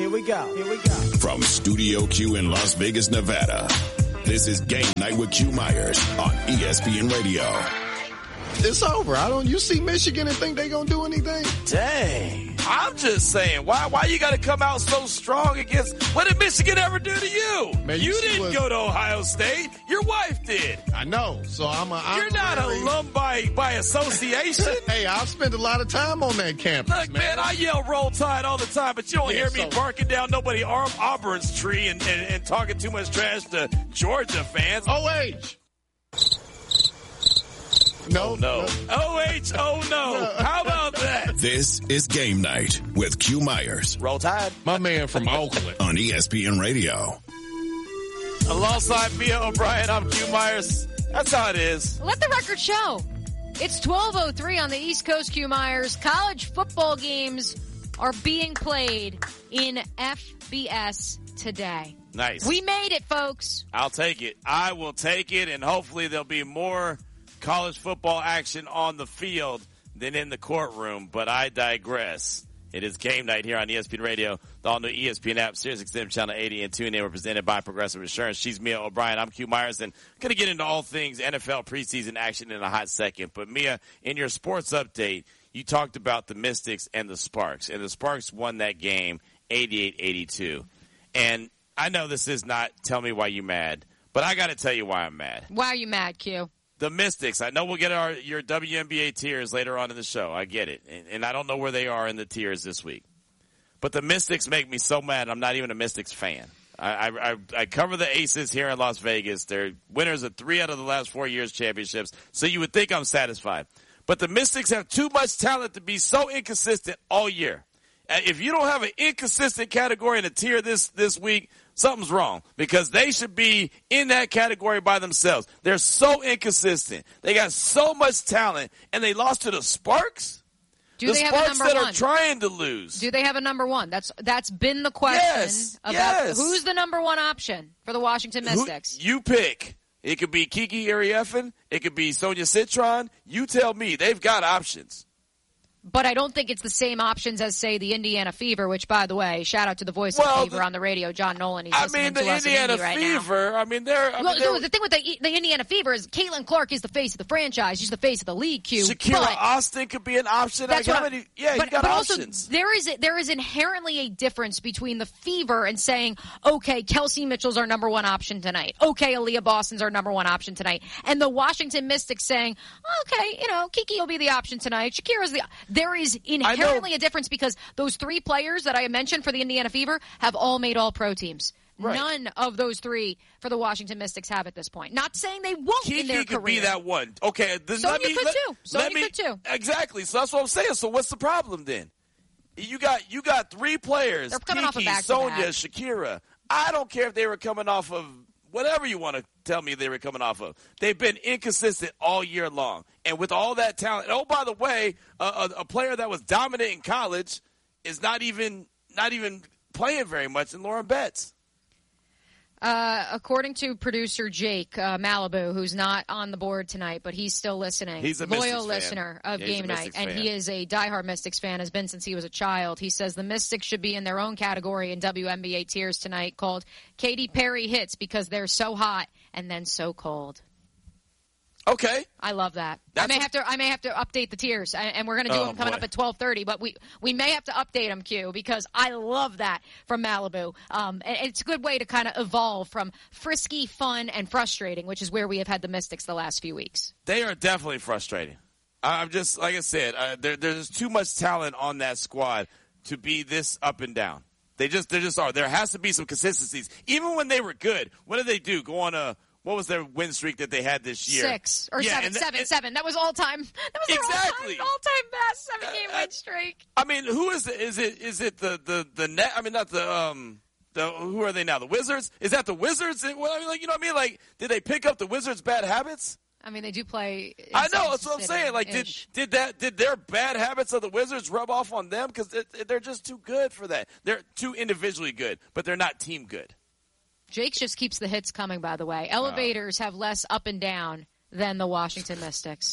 Here we go. From Studio Q in Las Vegas, Nevada, this is Game Night with Q Myers on ESPN Radio. It's over. You see Michigan and think they gonna do anything? Dang. I'm just saying, why you got to come out so strong against, what did Michigan ever do to you? Man, you didn't go to Ohio State. Your wife did. I know. So You're not an alum by association. Hey, I've spent a lot of time on that campus. Look, man, I yell Roll Tide all the time, but you don't hear me barking down nobody Auburn's tree and talking too much trash to Georgia fans. OH. No. OH, oh no. How about that? This is Game Night with Q Myers. Roll Tide. My man from Oakland. On ESPN Radio. Alongside Mia O'Brien, I'm Q Myers. That's how it is. Let the record show. It's 12:03 on the East Coast, Q Myers. College football games are being played in FBS today. Nice. We made it, folks. I'll take it. I will take it, and hopefully there'll be more college football action on the field than in the courtroom, but I digress. It is Game Night here on ESPN Radio, the all-new ESPN app, Sirius XM Channel 80 and TuneIn. We're presented by Progressive Insurance. She's Mia O'Brien. I'm Q Myers, and going to get into all things NFL preseason action in a hot second. But, Mia, in your sports update, you talked about the Mystics and the Sparks, and the Sparks won that game 88-82. And I know this is not tell me why you mad, but I got to tell you why I'm mad. Why are you mad, Q? The Mystics, I know we'll get your WNBA tiers later on in the show. I get it. And I don't know where they are in the tiers this week. But the Mystics make me so mad, I'm not even a Mystics fan. I cover the Aces here in Las Vegas. They're winners of 3 out of the last 4 years championships. So you would think I'm satisfied. But the Mystics have too much talent to be so inconsistent all year. If you don't have an inconsistent category in a tier this week, something's wrong, because they should be in that category by themselves. They're so inconsistent. They got so much talent, and they lost to the Sparks? Do they have a number one? The Sparks that are trying to lose. Do they have a number one? That's been the question about who's the number one option for the Washington Mystics. You pick. It could be Kiki Arieffin. It could be Sonia Citron. You tell me. They've got options. But I don't think it's the same options as, say, the Indiana Fever, which, by the way, shout out to the voice of Fever on the radio, John Nolan. He's listening to us in Indy right now. The thing with the Indiana Fever is Caitlin Clark is the face of the franchise. She's the face of the league, Q. Shakira Austin could be an option. That's you got options. Also, there is inherently a difference between the Fever and saying, okay, Kelsey Mitchell's our number one option tonight. Okay, Aaliyah Boston's our number one option tonight. And the Washington Mystics saying, okay, Kiki will be the option tonight. Shakira's the There is inherently a difference, because those 3 players that I mentioned for the Indiana Fever have all made all-pro teams. Right. None of those 3 for the Washington Mystics have at this point. Not saying they won't in their career. Kiki could be that one. Okay, Sonya could too. Exactly. So that's what I'm saying. So what's the problem then? You got 3 players. They're coming off a back-to-back. Sonya, Shakira. I don't care if they were coming off of whatever you want to tell me they were coming off of. They've been inconsistent all year long. And with all that talent, oh, by the way, a player that was dominant in college is not even playing very much in Lauren Betts. According to producer Jake Malibu, who's not on the board tonight, but he's still listening. He's a loyal listener of Game Night, and he is a diehard Mystics fan, has been since he was a child. He says the Mystics should be in their own category in WNBA tiers tonight, called Katy Perry hits, because they're so hot and then so cold. Okay, I love that. I may have to update the tiers, and we're going to do them coming up at 12:30. But we may have to update them, Q, because I love that from Malibu. And it's a good way to kind of evolve from frisky, fun, and frustrating, which is where we have had the Mystics the last few weeks. They are definitely frustrating. I'm just, like I said, there's too much talent on that squad to be this up and down. They just are. There has to be some consistencies. Even when they were good, what did they do? Go on a what was their win streak that they had this year? 6 or 7. That was all time. That was their all-time best 7-game win streak. I mean, who is it? Is it the net? I mean, not the who are they now? The Wizards? Is that the Wizards? Well, like, you know what I mean? Like, did they pick up the Wizards' bad habits? I mean, they do play. I know, that's what I'm saying. Like, did their bad habits of the Wizards rub off on them? Because they're just too good for that. They're too individually good, but they're not team good. Jake just keeps the hits coming, by the way. Elevators have less up and down than the Washington Mystics.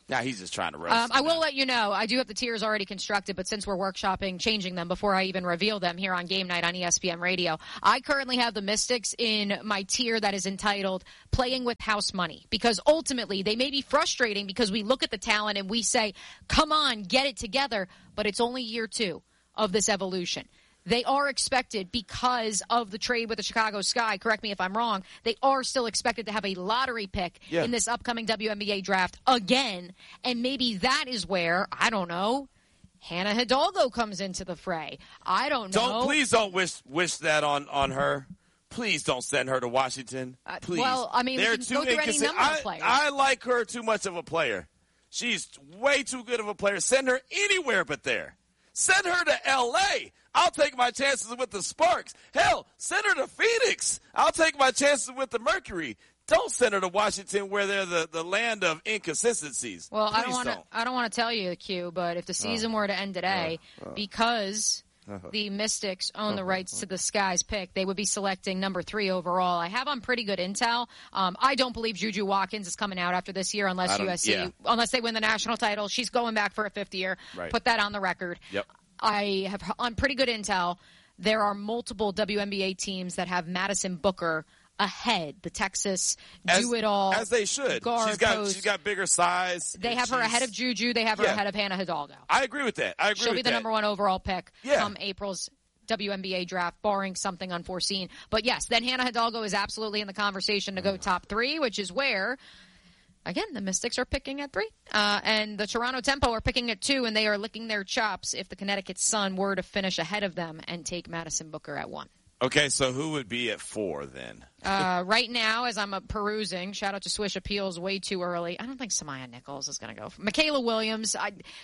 Nah, he's just trying to roast. I will let you know, I do have the tiers already constructed, but since we're workshopping changing them before I even reveal them here on Game Night on ESPN Radio, I currently have the Mystics in my tier that is entitled Playing with House Money, because ultimately they may be frustrating because we look at the talent and we say, come on, get it together, but it's only year 2 of this evolution. They are expected, because of the trade with the Chicago Sky, correct me if I'm wrong, they are still expected to have a lottery pick in this upcoming WNBA draft again. And maybe that is where, I don't know, Hannah Hidalgo comes into the fray. I don't know. Please don't wish that on her. Please don't send her to Washington. Please. Well, I mean, they're we can go through any number of players. I like her too much of a player. She's way too good of a player. Send her anywhere but there. Send her to L.A. I'll take my chances with the Sparks. Hell, send her to Phoenix. I'll take my chances with the Mercury. Don't send her to Washington, where they're the land of inconsistencies. Well, Please I don't want to tell you, Q, but if the season were to end today, because the Mystics own the rights to the Sky's pick, they would be selecting number 3 overall. I have on pretty good intel. I don't believe Juju Watkins is coming out after this year unless unless they win the national title. She's going back for a 5th year. Right. Put that on the record. Yep. I have on pretty good intel. There are multiple WNBA teams that have Madison Booker ahead. The Texas do-it-all. As they should. She's got bigger size. They have her ahead of Juju. They have her ahead of Hannah Hidalgo. I agree with that. She'll be the number 1 overall pick come April's WNBA draft, barring something unforeseen. But yes, then Hannah Hidalgo is absolutely in the conversation to go top 3, which is where, again, the Mystics are picking at 3. And the Toronto Tempo are picking at 2, and they are licking their chops if the Connecticut Sun were to finish ahead of them and take Madison Booker at 1. Okay, so who would be at 4 then? Right now, as I'm perusing, shout out to Swish Appeals, way too early. I don't think Samaya Nichols is going to go. Michaela Williams.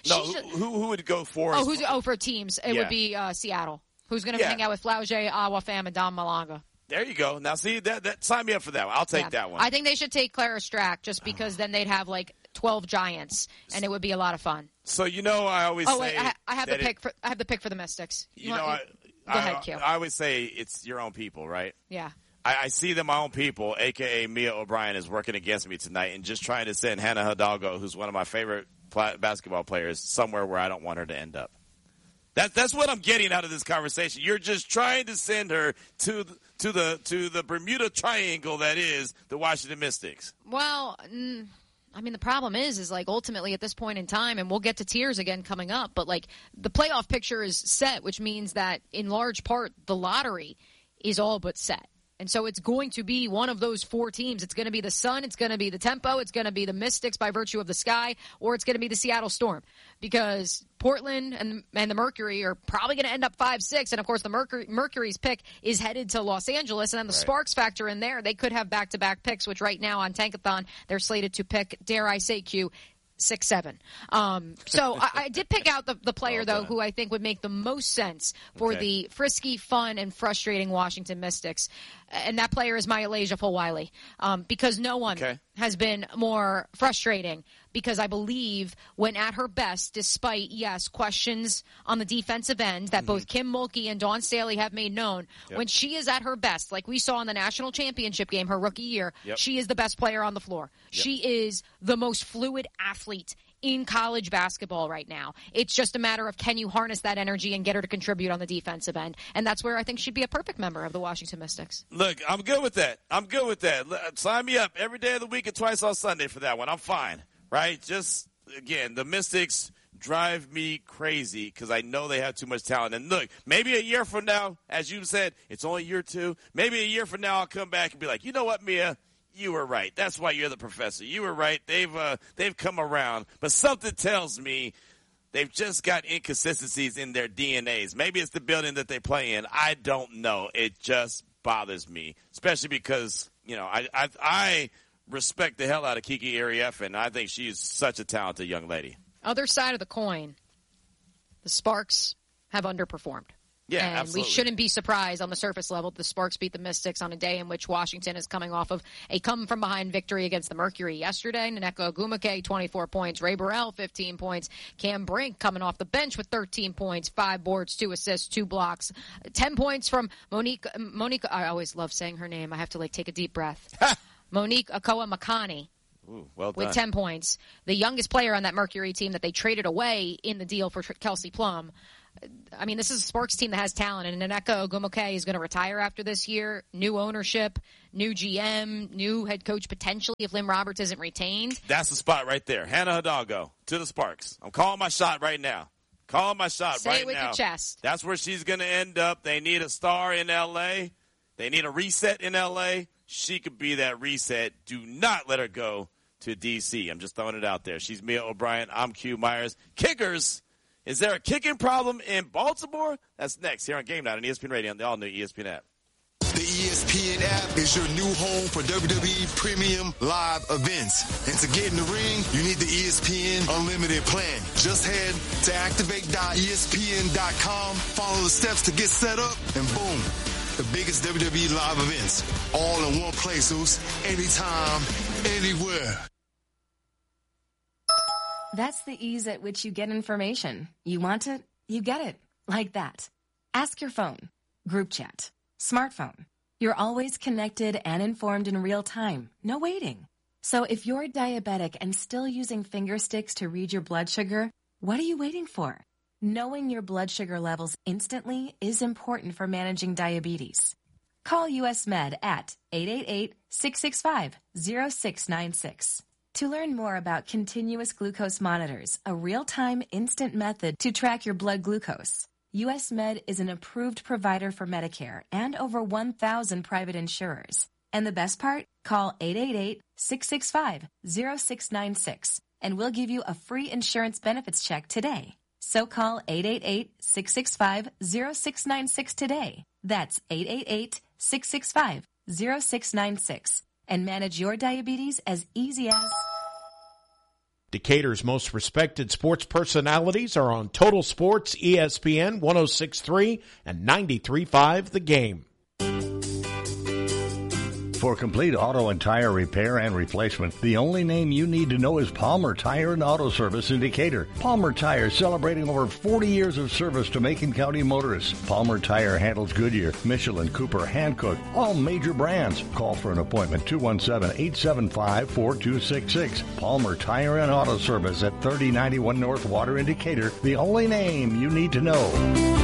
Who would go 4? For teams? It would be Seattle. Who's going to hang out with Flaugier, Awa Pham, and Dom Malanga. There you go. Now, see, that sign me up for that one. I'll take that one. I think they should take Clara Strack just because then they'd have like 12 Giants, and it would be a lot of fun. So, I always say... wait, I have the pick for the Mystics. Go ahead, Q. I always say it's your own people, right? Yeah. I see that my own people, a.k.a. Mia O'Brien, is working against me tonight and just trying to send Hannah Hidalgo, who's one of my favorite basketball players, somewhere where I don't want her to end up. That's what I'm getting out of this conversation. You're just trying to send her to the Bermuda Triangle that is the Washington Mystics. Well, I mean, the problem is like ultimately at this point in time, and we'll get to tiers again coming up, but like the playoff picture is set, which means that in large part the lottery is all but set. And so it's going to be one of those 4 teams. It's going to be the Sun, it's going to be the Tempo, it's going to be the Mystics by virtue of the Sky, or it's going to be the Seattle Storm. Because Portland and the Mercury are probably going to end up 5-6, and of course the Mercury's pick is headed to Los Angeles, and then the Sparks factor in there. They could have back-to-back picks, which right now on Tankathon they're slated to pick, dare I say, Q, 6-7. So I did pick out the player, though, who I think would make the most sense for the frisky, fun, and frustrating Washington Mystics. And that player is Myalasia Fulwiley. Because no one has been more frustrating. Because I believe when at her best, despite, questions on the defensive end that both Kim Mulkey and Dawn Staley have made known, when she is at her best, like we saw in the national championship game, her rookie year, she is the best player on the floor. She is the most fluid athlete in college basketball right now. It's just a matter of can you harness that energy and get her to contribute on the defensive end. And that's where I think she'd be a perfect member of the Washington Mystics. Look, I'm good with that. Sign me up every day of the week and twice on Sunday for that one. I'm fine, right? Just, again, the Mystics drive me crazy because I know they have too much talent. And look, maybe a year from now, as you said, it's only year 2. Maybe a year from now I'll come back and be like, you know what, Mia? You were right. That's why you're the professor. You were right. They've come around. But something tells me they've just got inconsistencies in their DNAs. Maybe it's the building that they play in. I don't know. It just bothers me, especially because, I respect the hell out of Kiki Arief, and I think she's such a talented young lady. Other side of the coin, the Sparks have underperformed. Yeah, and absolutely. We shouldn't be surprised on the surface level that the Sparks beat the Mystics on a day in which Washington is coming off of a come-from-behind victory against the Mercury yesterday. Naneka Ogumake, 24 points. Ray Burrell, 15 points. Cam Brink coming off the bench with 13 points, 5 boards, 2 assists, 2 blocks. 10 points from Monique, I always love saying her name. I have to, take a deep breath. Monique Akoa Makani. Ooh, well done. With 10 points. The youngest player on that Mercury team that they traded away in the deal for Kelsey Plum. I mean, this is a Sparks team that has talent, and Nneka Ogwumike is going to retire after this year. New ownership, new GM, new head coach potentially if Lynn Roberts isn't retained. That's the spot right there. Hannah Hidalgo to the Sparks. I'm calling my shot right now. Calling my shot Say right it with now. your chest. That's where she's going to end up. They need a star in L.A. They need a reset in L.A. She could be that reset. Do not let her go to D.C. I'm just throwing it out there. She's Mia O'Brien. I'm Q Myers. Kickers. Is there a kicking problem in Baltimore? That's next here on Game Night on ESPN Radio on the all-new ESPN app. The ESPN app is your new home for WWE Premium Live events. And to get in the ring, you need the ESPN Unlimited plan. Just head to activate.espn.com, follow the steps to get set up, and boom, the biggest WWE live events. All in one place, Zeus. Anytime, anywhere. That's the ease at which you get information. You want it, you get it. Like that. Ask your phone. Group chat. Smartphone. You're always connected and informed in real time. No waiting. So if you're diabetic and still using finger sticks to read your blood sugar, what are you waiting for? Knowing your blood sugar levels instantly is important for managing diabetes. Call US Med at 888-665-0696. To learn more about continuous glucose monitors, a real-time instant method to track your blood glucose, US Med is an approved provider for Medicare and over 1,000 private insurers. And the best part? Call 888-665-0696 and we'll give you a free insurance benefits check today. So call 888-665-0696 today. That's 888-665-0696 and manage your diabetes as easy as... Decatur's most respected sports personalities are on Total Sports, ESPN 106.3 and 93.5 The Game. For complete auto and tire repair and replacement, the only name you need to know is Palmer Tire and Auto Service in Decatur. Palmer Tire celebrating over 40 years of service to Macon County motorists. Palmer Tire handles Goodyear, Michelin, Cooper, Hankook, all major brands. Call for an appointment 217-875-4266. Palmer Tire and Auto Service at 3091 North Water in Decatur. The only name you need to know.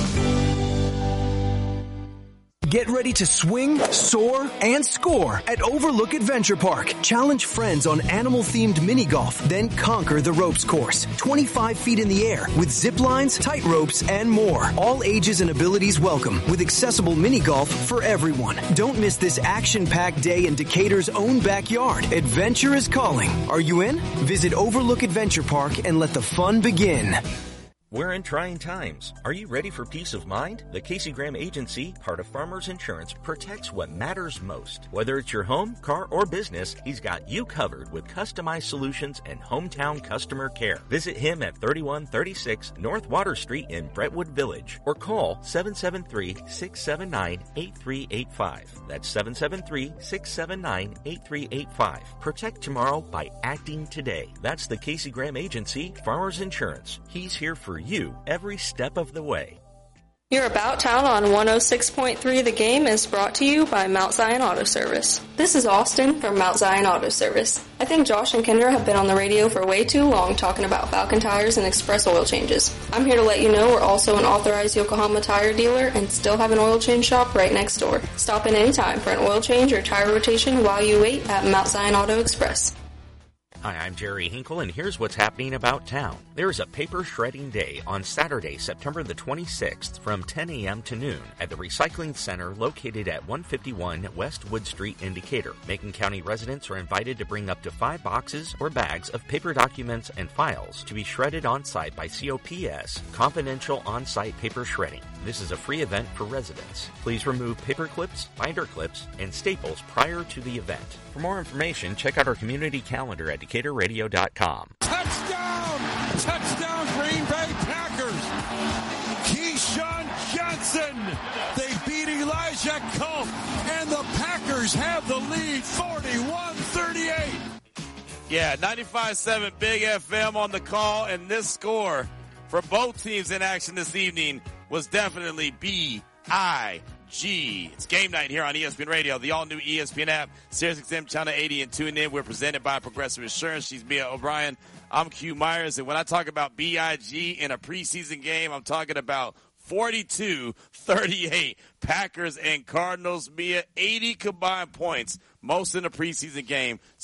Get ready to swing, soar, and score at Overlook Adventure Park. Challenge friends on animal-themed mini golf, then conquer the ropes course. 25 feet in the air with zip lines, tight ropes, and more. All ages and abilities welcome with accessible mini golf for everyone. Don't miss this action-packed day in Decatur's own backyard. Adventure is calling. Are you in? Visit Overlook Adventure Park and let the fun begin. We're in trying times. Are you ready for peace of mind? The Casey Graham Agency, part of Farmers Insurance, protects what matters most. Whether it's your home, car, or business, he's got you covered with customized solutions and hometown customer care. Visit him at 3136 North Water Street in Brentwood Village or call 773-679-8385. That's 773-679-8385. Protect tomorrow by acting today. That's the Casey Graham Agency, Farmers Insurance. He's here for you every step of the way. Your About Town on 106.3 The Game is brought to you by Mount Zion Auto Service. This is Austin from Mount Zion Auto Service. I think Josh and Kendra have been on the radio for way too long talking about Falcon tires and express oil changes. I'm here to let you know we're also an authorized Yokohama tire dealer and still have an oil change shop right next door. Stop in anytime for an oil change or tire rotation while you wait at Mount Zion Auto Express. Hi, I'm Jerry Hinkle, and here's what's happening about town. There is a paper shredding day on Saturday, September the 26th from 10 a.m. to noon at the Recycling Center located at 151 West Wood Street in Decatur. Macon County residents are invited to bring up to 5 boxes or bags of paper documents and files to be shredded on-site by COPS, Confidential On-Site Paper Shredding. This is a free event for residents. Please remove paper clips, binder clips, and staples prior to the event. For more information, check out our community calendar at DecaturRadio.com. Touchdown! Touchdown, Green Bay Packers! Keyshawn Johnson! They beat Elijah Culp, and the Packers have the lead 41-38. Yeah, 95.7 Big FM on the call, and this score for both teams in action this evening was definitely B-I-G-G. BIG. It's game night here on ESPN Radio, the all-new ESPN app, SiriusXM Channel 80, and tune in. We're presented by Progressive Insurance. She's Mia O'Brien. I'm Q Myers, and when I talk about BIG in a preseason game, I'm talking about 42-38 Packers and Cardinals. Mia, 80 combined points, most in a preseason game.